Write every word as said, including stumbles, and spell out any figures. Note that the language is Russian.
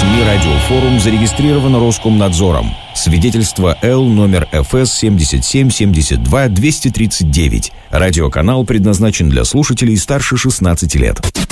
СМИ «Радиофорум» зарегистрировано Роскомнадзором. Свидетельство Л номер эф эс семьдесят семь семьдесят два двести тридцать девять. Радиоканал предназначен для слушателей старше шестнадцати лет.